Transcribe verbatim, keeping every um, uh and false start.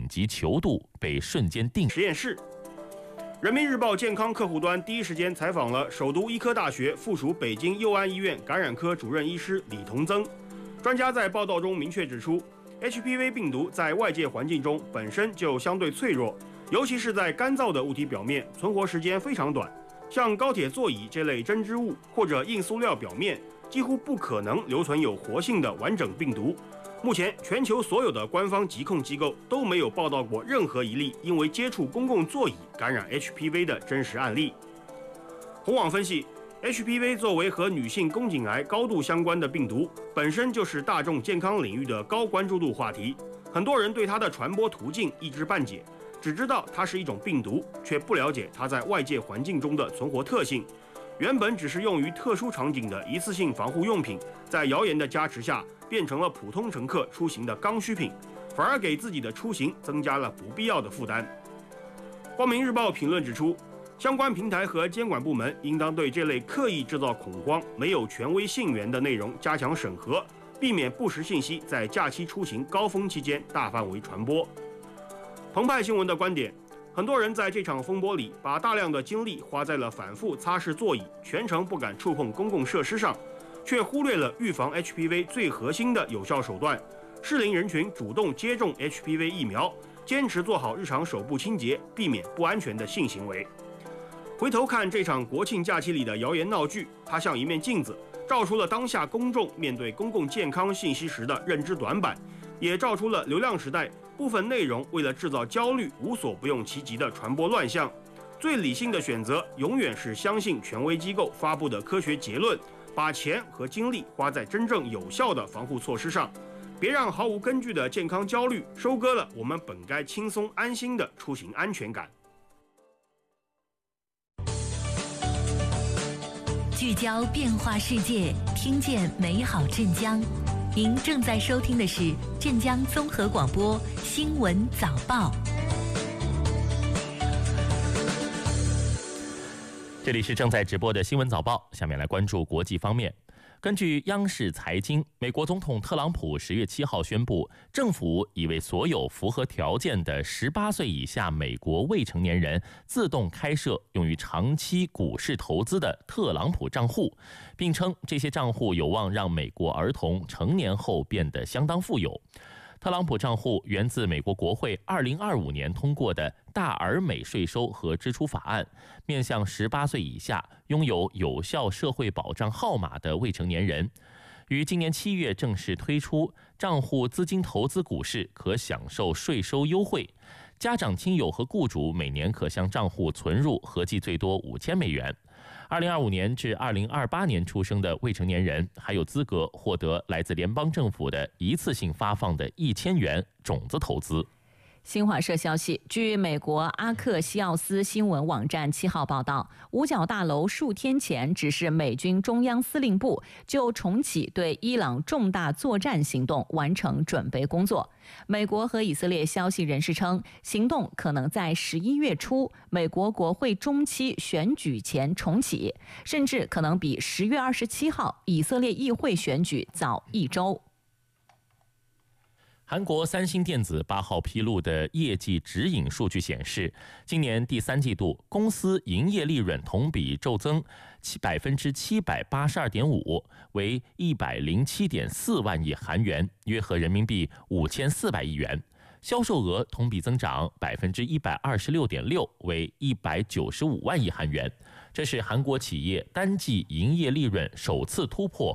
级球度被瞬间定。 实验室。人民日报健康客户端第一时间采访了首都医科大学附属北京佑安医院感染科主任医师李同增。专家在报道中明确指出 ，H P V 病毒在外界环境中本身就相对脆弱，尤其是在干燥的物体表面，存活时间非常短。像高铁座椅这类针织物或者硬塑料表面，几乎不可能留存有活性的完整病毒。目前，全球所有的官方疾控机构都没有报道过任何一例因为接触公共座椅感染 H P V 的真实案例。红网分析 ，H P V 作为和女性宫颈癌高度相关的病毒，本身就是大众健康领域的高关注度话题。很多人对它的传播途径一知半解，只知道它是一种病毒，却不了解它在外界环境中的存活特性。原本只是用于特殊场景的一次性防护用品，在谣言的加持下，变成了普通乘客出行的刚需品，反而给自己的出行增加了不必要的负担。光明日报评论指出，相关平台和监管部门应当对这类刻意制造恐慌、没有权威信源的内容加强审核，避免不实信息在假期出行高峰期间大范围传播。澎湃新闻的观点。很多人在这场风波里，把大量的精力花在了反复擦拭座椅、全程不敢触碰公共设施上，却忽略了预防 H P V 最核心的有效手段：适龄人群主动接种 H P V 疫苗，坚持做好日常手部清洁，避免不安全的性行为。回头看这场国庆假期里的谣言闹剧，它像一面镜子，照出了当下公众面对公共健康信息时的认知短板，也照出了流量时代部分内容为了制造焦虑无所不用其极的传播乱象。最理性的选择永远是相信权威机构发布的科学结论，把钱和精力花在真正有效的防护措施上，别让毫无根据的健康焦虑收割了我们本该轻松安心的出行安全感。 聚焦变化世界，听见美好镇江。您正在收听的是镇江综合广播新闻早报。 这里是正在直播的新闻早报，下面来关注国际方面。根据央视财经，美国总统特朗普十月七号宣布，政府已为所有符合条件的十八岁以下美国未成年人自动开设用于长期股市投资的特朗普账户，并称这些账户有望让美国儿童成年后变得相当富有。特朗普账户源自美国国会二零二五年通过的大而美税收和支出法案，面向十八岁以下拥有有效社会保障号码的未成年人。于今年七月正式推出，账户资金投资股市可享受税收优惠，家长、亲友和雇主每年可向账户存入合计最多五千美元。二零二五年至二零二八年出生的未成年人还有资格获得来自联邦政府的一次性发放的一千元种子投资。 新华社消息，据美国阿克西奥斯新闻网站七号报道，五角大楼数天前指示美军中央司令部就重启对伊朗重大作战行动完成准备工作。美国和以色列消息人士称，行动可能在十一月初美国国会中期选举前重启，甚至可能比十月二十七号以色列议会选举早一周。 韩国三星电子八号披露的业绩指引数据显示，今年第三季度公司营业利润同比骤增百分之七百八十二点五，为一百零七点四万亿韩元，约合人民币五千四百亿元。销售额同比增长百分之一百二十六点六，为一百九十五万亿韩元。这是韩国企业单季营业利润首次突破